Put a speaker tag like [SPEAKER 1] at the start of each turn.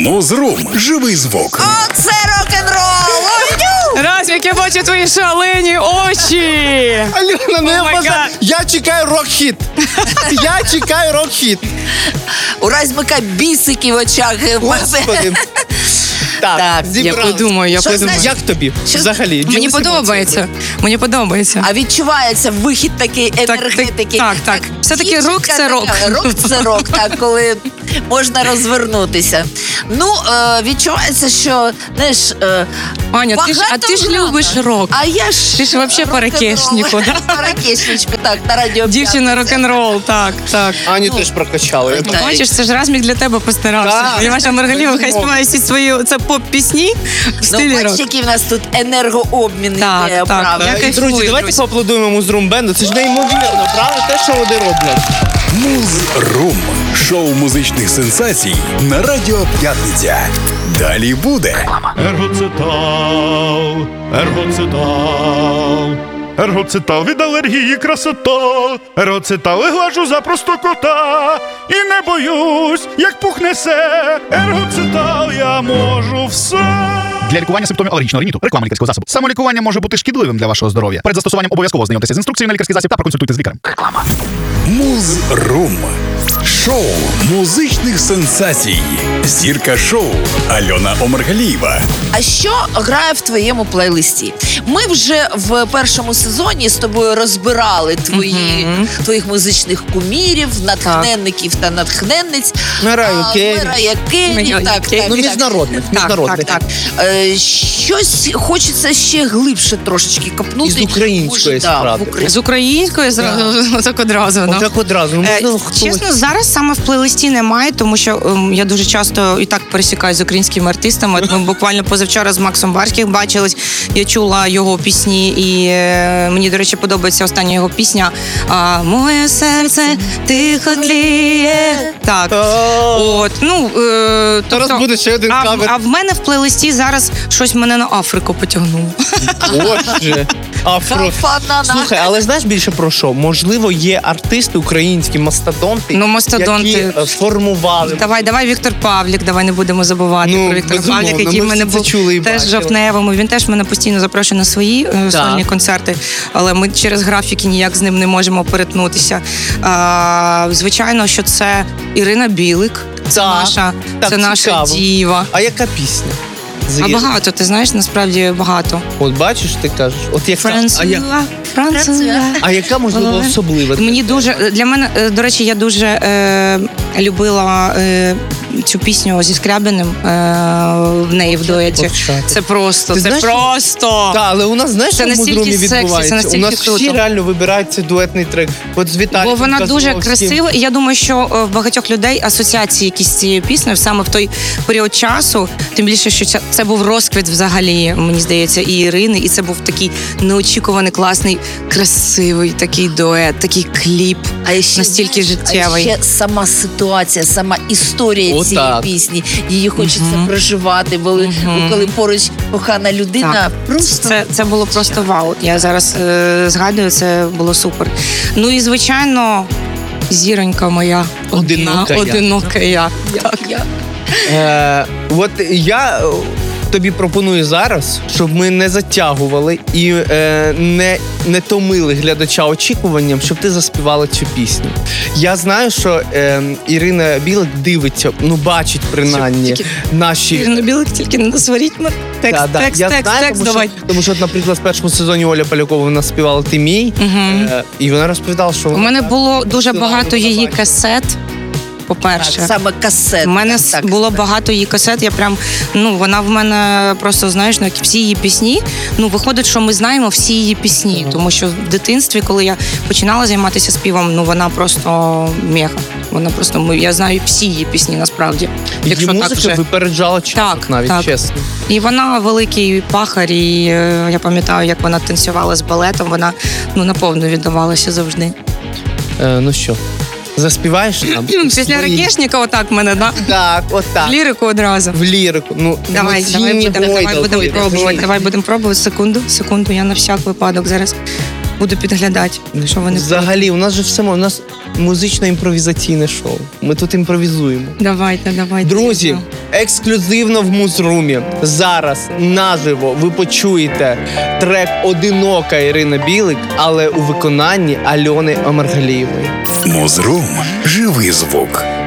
[SPEAKER 1] Музрум. Живий звук.
[SPEAKER 2] Оце рок-н-рол!
[SPEAKER 3] Размік, я бачу твої шалені очі.
[SPEAKER 4] Альона, ну я чекаю рок-хіт. Я чекаю рок-хіт.
[SPEAKER 2] У Разміка бісики в очах.
[SPEAKER 4] Господи.
[SPEAKER 2] Так,
[SPEAKER 3] Я подумаю.
[SPEAKER 4] Як тобі взагалі?
[SPEAKER 3] Мені подобається.
[SPEAKER 2] А відчувається вихід такий енергетики.
[SPEAKER 3] Так. Все-таки рок – це рок.
[SPEAKER 2] Рок – це рок, так, коли можна розвернутися. Ну, відчувається, що, знаєш,
[SPEAKER 3] Аня, ти ж любиш рок.
[SPEAKER 2] А я ж...
[SPEAKER 3] Ти ж вообще по ракешнику, да?
[SPEAKER 2] По ракешничку, так, на радіо.
[SPEAKER 3] Дівчина рок-н-рол, так.
[SPEAKER 4] Аню теж прокачали.
[SPEAKER 3] Бачиш, це ж Размік для тебе постарався. І Маша Маргаліва хай співає всі свої поп-пісні в стилі рок.
[SPEAKER 2] Бачиш, який в нас тут енергообмін іде, правда?
[SPEAKER 4] Друзі, давайте поаплодуємо Музрум Бенду. Це ж неймовірно, правда? Те, що вони роблять.
[SPEAKER 1] Музрум. Шоу музичних сенсацій на Радіо П'ятниця. Далі буде.
[SPEAKER 5] Ергоцитал, ергоцитал, ергоцитал від алергії красота. Ергоцитал глажу за просто кота. І не боюсь, як пухне се. Ергоцитал, я можу все.
[SPEAKER 6] Для лікування симптомів алергічного риніту. Реклама лікарського засобу. Самолікування може бути шкідливим для вашого здоров'я. Перед застосуванням обов'язково знайомтеся з інструкцією на лікарський засіб та проконсультуйте з лікарем. Реклама.
[SPEAKER 1] Музрум. Шоу музичних сенсацій. Зірка шоу Альона Омаргалієва.
[SPEAKER 2] А що грає в твоєму плейлисті? Ми вже в першому сезоні з тобою розбирали твоїх музичних кумірів, натхненників та натхненниць.
[SPEAKER 4] Мараю
[SPEAKER 2] Керрі, так.
[SPEAKER 4] Ну, міжнародних.
[SPEAKER 2] Так. Щось хочеться ще глибше трошечки копнути.
[SPEAKER 4] Із української справи.
[SPEAKER 3] З української зразу, так одразу.
[SPEAKER 4] Так одразу.
[SPEAKER 3] Чесно, зараз саме в плейлисті немає, тому що я дуже часто і так пересікаюсь з українськими артистами. Ми буквально позавчора з Максом Барських бачились, я чула його пісні, і мені, до речі, подобається остання його пісня «Моє серце тихо тліє». Так.
[SPEAKER 4] Зараз буде ще один кавер.
[SPEAKER 3] А в мене в плейлисті зараз щось мене на Африку потягнуло.
[SPEAKER 4] Боже. Слухай, але знаєш більше про що? Можливо, є артисти українські, мастодонти, які сформували.
[SPEAKER 3] Давай Віктор Павлік, давай не будемо забувати про Віктора Павліка, який в мене був теж жовтневим. Він теж мене постійно запрошує на свої сольні концерти, але ми через графіки ніяк з ним не можемо перетнутися. Звичайно, що це Ірина Білик, це наша діва.
[SPEAKER 4] А яка пісня?
[SPEAKER 3] А багато, ти знаєш, насправді багато.
[SPEAKER 4] От бачиш, ти кажеш, от як
[SPEAKER 3] Француя.
[SPEAKER 4] А яка, можливо, особлива?
[SPEAKER 3] Мені дуже, для мене, до речі, я дуже любила цю пісню зі Скрябіним в неї в дуеті. Це просто.
[SPEAKER 4] Так, але у нас, знаєш, що в Музрумі відбувається? У нас всі реально вибирають цей дуетний трек. От з Віталіком
[SPEAKER 3] Бо вона дуже красива, і я думаю, що в багатьох людей асоціації якісь з цією піснею саме в той період часу, тим більше, що це був розквіт взагалі, мені здається, і Ірини, і це був такий неочікуваний, класний, красивий такий дует, такий кліп, настільки життєвий.
[SPEAKER 2] А ще сама ситуація, сама історія цієї пісні, її хочеться проживати, коли поруч кохана людина.
[SPEAKER 3] Це було просто вау. Я зараз згадую, це було супер. Ну і, звичайно, зіронька моя, одинока я.
[SPEAKER 4] От я тобі пропоную зараз, щоб ми не затягували і не томили глядача очікуванням, щоб ти заспівала цю пісню. Я знаю, що Ірина Білик дивиться, бачить принаймні наші...
[SPEAKER 3] Ірина Білик, тільки не сваріть мене. Текст, давай.
[SPEAKER 4] Тому що, наприклад, в першому сезоні Оля Полякова вона співала «Ти мій», і вона розповідала, що...
[SPEAKER 3] У мене було дуже багато її касет. По-перше,
[SPEAKER 2] саме касет.
[SPEAKER 3] У мене було багато її касет. Я прям, вона в мене просто, знаєш, всі її пісні. Виходить, що ми знаємо всі її пісні, тому що в дитинстві, коли я починала займатися співом, вона просто мега. Вона просто, я знаю всі її пісні насправді.
[SPEAKER 4] Її музика випереджала час, навіть чесно.
[SPEAKER 3] І вона великий пахар, і я пам'ятаю, як вона танцювала з балетом. Вона наповну віддавалася завжди.
[SPEAKER 4] Ну що? Заспіваєш нам?
[SPEAKER 3] Після Ракешника отак мене, да?
[SPEAKER 4] Так, отак.
[SPEAKER 3] В лірику одразу.
[SPEAKER 4] В лірику.
[SPEAKER 3] Давай будемо пробувати. Секунду, я на всяк випадок зараз буду підглядати, що вони...
[SPEAKER 4] Взагалі, у нас же все, у нас музично-імпровізаційне шоу. Ми тут імпровізуємо.
[SPEAKER 3] Давайте.
[SPEAKER 4] Друзі, ексклюзивно в Музрумі. Зараз наживо ви почуєте трек «Одинока» Ірини Білик, але у виконанні Альони Омаргалієвої.
[SPEAKER 1] Музрум – живий звук.